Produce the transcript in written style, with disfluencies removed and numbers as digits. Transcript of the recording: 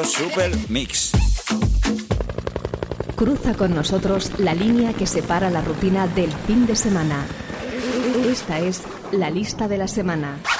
nuestro Super Mix. Cruza con nosotros la línea que separa la rutina del fin de semana. Esta es la lista de la semana.